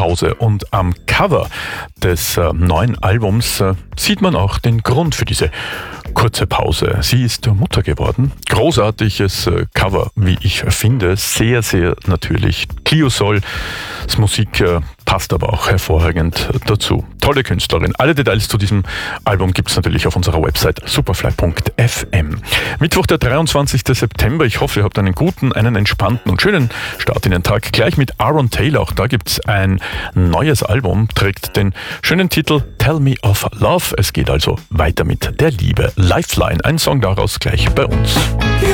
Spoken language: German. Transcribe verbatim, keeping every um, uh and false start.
Pause. Und am Cover des äh, neuen Albums äh, sieht man auch den Grund für diese kurze Pause. Sie ist Mutter geworden. Großartiges äh, Cover, wie ich finde. Sehr, sehr natürlich. Clio Sol, das Musik äh, passt aber auch hervorragend dazu. Tolle Künstlerin. Alle Details zu diesem Album gibt es natürlich auf unserer Website superfly punkt f m. Mittwoch, der dreiundzwanzigster September. Ich hoffe, ihr habt einen guten, einen entspannten und schönen Start in den Tag. Gleich mit Aaron Taylor. Auch da gibt es ein neues Album, trägt den schönen Titel Tell Me of Love. Es geht also weiter mit der Liebe. Lifeline, ein Song daraus gleich bei uns.